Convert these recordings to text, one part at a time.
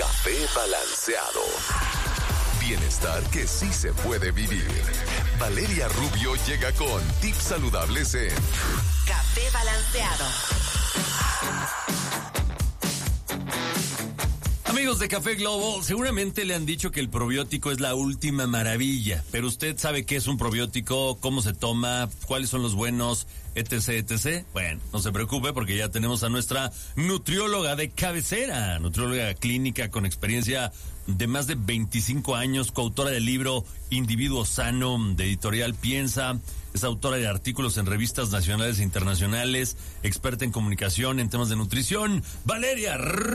Café Balanceado. Bienestar que sí se puede vivir. Valeria Rubio llega con tips saludables en Café Balanceado. Amigos de Café Globo, seguramente le han dicho que el probiótico es la última maravilla, pero usted sabe qué es un probiótico, cómo se toma, cuáles son los buenos, etc. Bueno, no se preocupe porque ya tenemos a nuestra nutrióloga de cabecera, nutrióloga clínica con experiencia de más de 25 años, coautora del libro Individuo Sano, de Editorial Piensa. Es autora de artículos en revistas nacionales e internacionales, experta en comunicación en temas de nutrición, Valeria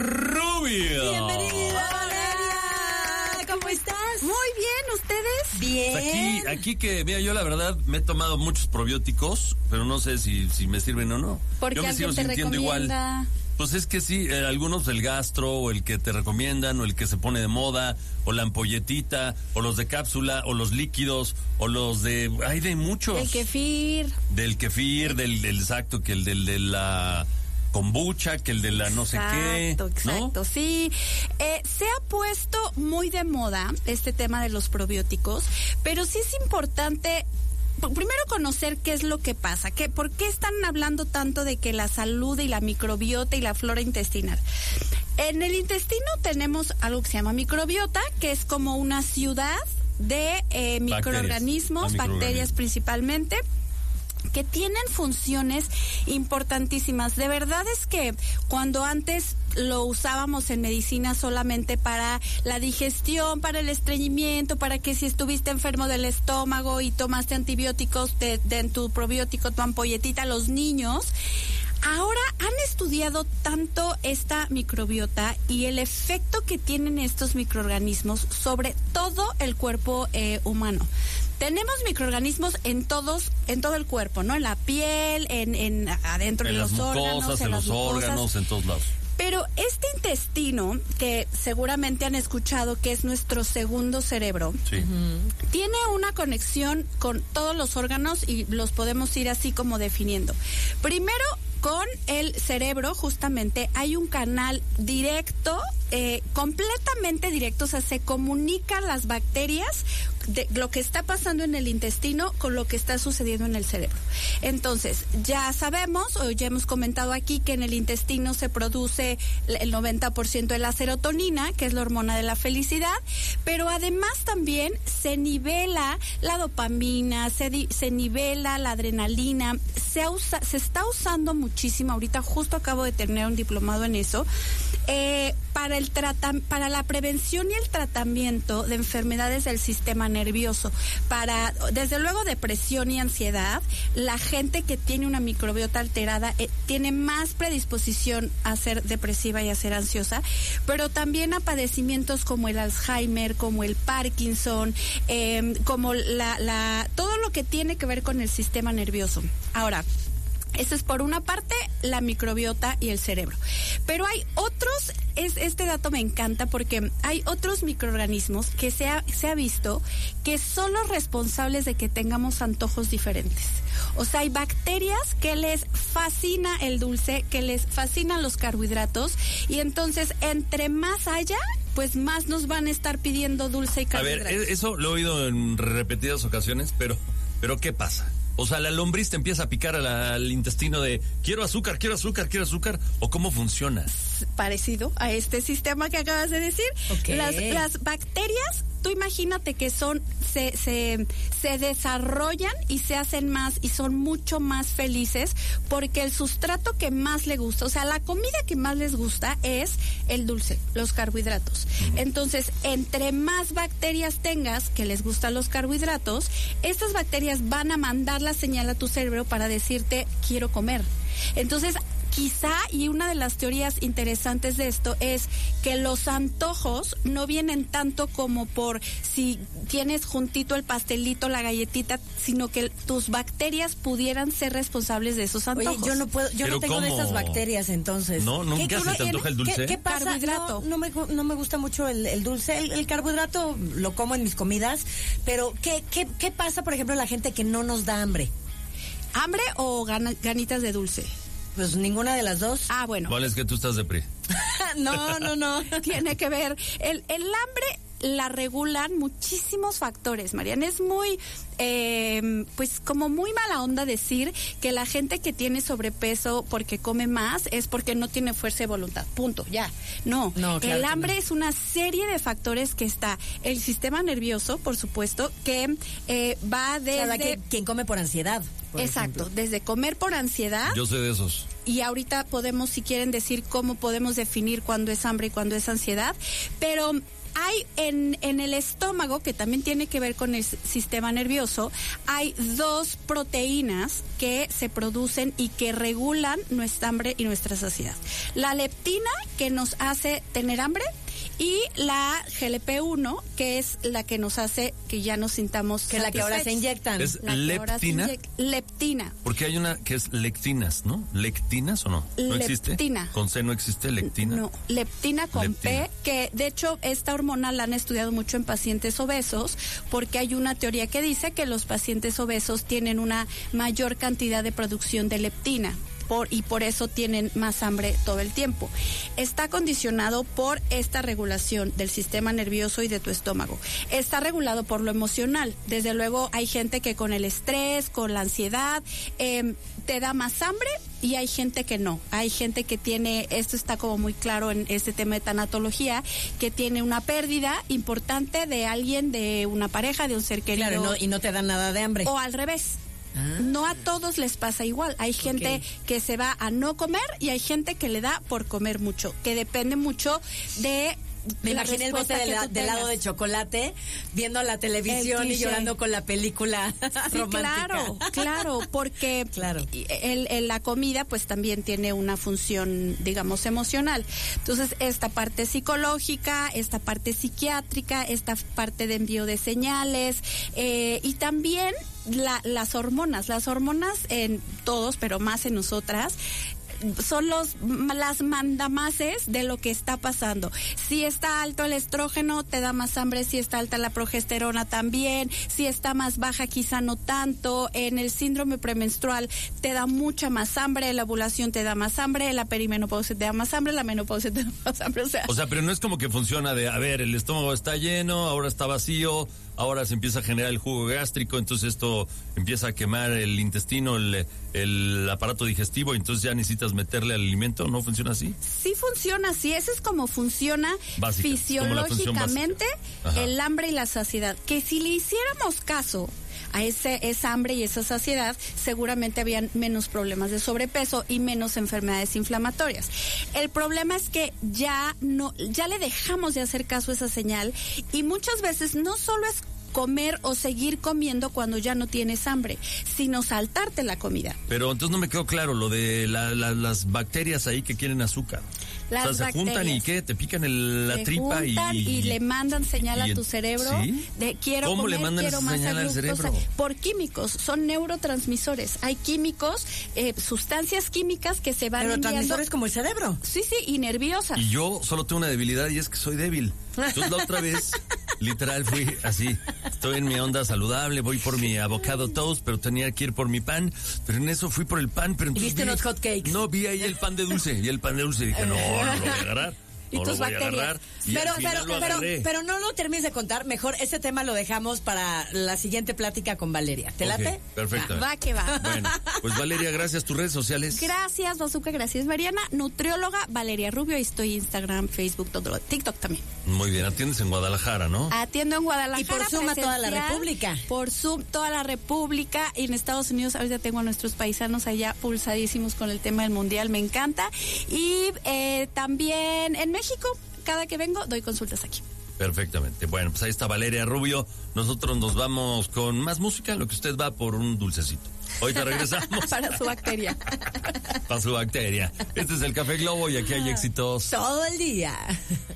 Rubio. Bienvenida, Valeria. ¿Cómo estás? Muy bien, ¿ustedes? Bien. Pues aquí que, mira, yo la verdad me he tomado muchos probióticos, pero no sé si me sirven o no. Porque yo me sigo sintiendo igual. Pues es que sí, algunos el gastro, o el que te recomiendan, o el que se pone de moda, o la ampolletita, o los de cápsula, o los líquidos, o los de... hay de muchos. El kefir. Del kefir, del exacto, que el de la kombucha, que el de la no sé qué. Exacto, ¿no? Sí. Se ha puesto muy de moda este tema de los probióticos, pero sí es importante... primero conocer qué es lo que pasa, por qué están hablando tanto de que la salud y la microbiota y la flora intestinal. En el intestino tenemos algo que se llama microbiota, que es como una ciudad de microorganismos, bacterias principalmente, que tienen funciones importantísimas. De verdad es que cuando antes lo usábamos en medicina solamente para la digestión, para el estreñimiento, para que si estuviste enfermo del estómago y tomaste antibióticos en tu probiótico, tu ampolletita, los niños, ahora han estudiado tanto esta microbiota y el efecto que tienen estos microorganismos sobre todo el cuerpo humano. Tenemos microorganismos en todo el cuerpo, ¿no? En la piel, en adentro de los órganos, en los órganos, en todos lados. Pero este intestino, que seguramente han escuchado que es nuestro segundo cerebro, sí, tiene una conexión con todos los órganos y los podemos ir así como definiendo. Primero, con el cerebro, justamente, hay un canal directo, completamente directo, o sea, se comunican las bacterias de lo que está pasando en el intestino con lo que está sucediendo en el cerebro. Entonces, ya sabemos, o ya hemos comentado aquí, que en el intestino se produce el 90% de la serotonina, que es la hormona de la felicidad, pero además también se nivela la dopamina, se nivela la adrenalina, se está usando muchísimo, ahorita justo acabo de terminar un diplomado en eso, para la prevención y el tratamiento de enfermedades del sistema nervioso, para, desde luego, depresión y ansiedad. La gente que tiene una microbiota alterada tiene más predisposición a ser depresiva y a ser ansiosa, pero también a padecimientos como el Alzheimer, como el Parkinson, como todo lo que tiene que ver con el sistema nervioso. Ahora, eso es por una parte la microbiota y el cerebro. Pero hay otros, este dato me encanta porque hay otros microorganismos que se ha visto que son los responsables de que tengamos antojos diferentes. O sea, hay bacterias que les fascina el dulce, que les fascinan los carbohidratos, y entonces entre más haya, pues más nos van a estar pidiendo dulce y carbohidratos. A ver, eso lo he oído en repetidas ocasiones, pero ¿qué pasa? O sea, la lombriz te empieza a picar al intestino de quiero azúcar, ¿o cómo funciona? Parecido a este sistema que acabas de decir. Okay. Las bacterias, tú imagínate que se desarrollan y se hacen más y son mucho más felices porque el sustrato que más le gusta, o sea, la comida que más les gusta es el dulce, los carbohidratos. Entonces, entre más bacterias tengas que les gustan los carbohidratos, estas bacterias van a mandar la señal a tu cerebro para decirte quiero comer. Entonces, quizá, y una de las teorías interesantes de esto es que los antojos no vienen tanto como por si tienes juntito el pastelito, la galletita, sino que tus bacterias pudieran ser responsables de esos antojos. Oye, yo no tengo ¿cómo? de esas bacterias, entonces. No, nunca se te antoja el dulce. ¿Qué pasa? Carbohidrato. No me gusta mucho el dulce. El carbohidrato lo como en mis comidas, pero ¿qué pasa, por ejemplo, la gente que no nos da hambre? ¿Hambre o ganitas de dulce? Pues ninguna de las dos. Ah, bueno. ¿Cuál es que tú estás depre? No. Tiene que ver. El hambre la regulan muchísimos factores, Mariana. Es muy, pues como muy mala onda decir que la gente que tiene sobrepeso porque come más es porque no tiene fuerza de voluntad. Punto, ya. No, claro, el hambre es una serie de factores que está el sistema nervioso, por supuesto, que va desde... O sea, quien come por ansiedad. Exacto, ejemplo. Desde comer por ansiedad. Yo sé de esos. Y ahorita podemos, si quieren, decir cómo podemos definir cuándo es hambre y cuándo es ansiedad, pero... Hay en el estómago, que también tiene que ver con el sistema nervioso, hay 2 proteínas que se producen y que regulan nuestra hambre y nuestra saciedad. La leptina, que nos hace tener hambre, y la GLP-1, que es la que nos hace que ya nos sintamos que la que ahora se inyectan. ¿Es leptina? Leptina. Porque hay una que es lectinas, ¿no? ¿Lectinas o no? ¿No existe? Leptina. ¿Con C no existe lectina? No, leptina con P, que de hecho esta hormona la han estudiado mucho en pacientes obesos, porque hay una teoría que dice que los pacientes obesos tienen una mayor cantidad de producción de leptina. Y por eso tienen más hambre todo el tiempo. Está condicionado por esta regulación del sistema nervioso y de tu estómago. Está regulado por lo emocional. Desde luego hay gente que con el estrés, con la ansiedad, te da más hambre, y hay gente que no. Hay gente que tiene, esto está como muy claro en este tema de tanatología, que tiene una pérdida importante de alguien, de una pareja, de un ser querido. Claro, y no te da nada de hambre. O al revés. No a todos les pasa igual. Hay gente que se va a no comer y hay gente que le da por comer mucho, que depende mucho de... Me imaginé el bote de helado de chocolate viendo la televisión y llorando con la película romántica. Claro, porque la comida pues también tiene una función, digamos, emocional. Entonces, esta parte psicológica, esta parte psiquiátrica, esta parte de envío de señales, y también las hormonas en todos, pero más en nosotras, son las mandamases de lo que está pasando. Si está alto el estrógeno, te da más hambre. Si está alta la progesterona, también. Si está más baja, quizá no tanto. En el síndrome premenstrual te da mucha más hambre, la ovulación te da más hambre, la perimenopausia te da más hambre, la menopausia te da más hambre. O sea, pero no es como que funciona de, a ver, el estómago está lleno, ahora está vacío, ahora se empieza a generar el jugo gástrico, entonces esto empieza a quemar el intestino, el aparato digestivo, entonces ya necesitas meterle al alimento. ¿No funciona así? Sí funciona así. Eso es como funciona fisiológicamente el hambre y la saciedad. Que si le hiciéramos caso a esa hambre y esa saciedad, seguramente habían menos problemas de sobrepeso y menos enfermedades inflamatorias. El problema es que ya le dejamos de hacer caso a esa señal, y muchas veces no solo es comer o seguir comiendo cuando ya no tienes hambre, sino saltarte la comida. Pero entonces no me quedó claro lo de las bacterias ahí que quieren azúcar. Se juntan y ¿qué? Te pican la tripa y le mandan señal a tu cerebro de quiero ¿Cómo comer, le mandan quiero esa más señal al cerebro? Por químicos, son neurotransmisores. Hay químicos, sustancias químicas que se van neurotransmisores como el cerebro. Sí, y nerviosas. Y yo solo tengo una debilidad, y es que soy débil. Entonces la otra vez, literal, fui así. Estoy en mi onda saludable, voy por mi avocado toast, pero tenía que ir por mi pan. Pero en eso fui por el pan, pero entonces ¿viste unos hot cakes? No, vi ahí el pan de dulce. Y el pan de dulce dije, no lo voy a agarrar. Y tus bacterias. Pero no lo termines de contar. Mejor ese tema lo dejamos para la siguiente plática con Valeria. ¿Te late? Perfecto. Va que va. Bueno, pues Valeria, gracias. Tus redes sociales. Gracias, Bazooka. Gracias, Mariana. Nutrióloga Valeria Rubio. Ahí estoy Instagram, Facebook, todo. TikTok también. Muy bien. Atiendes en Guadalajara, ¿no? Atiendo en Guadalajara. Y por Zoom a toda la República. Por Zoom, toda la República. Y en Estados Unidos, ahorita tengo a nuestros paisanos allá pulsadísimos con el tema del Mundial. Me encanta. Y también en México, cada que vengo, doy consultas aquí. Perfectamente. Bueno, pues ahí está Valeria Rubio. Nosotros nos vamos con más música, en lo que usted va por un dulcecito. Ahorita regresamos. Para su bacteria. Para su bacteria. Este es el Café Globo y aquí hay éxitos todo el día.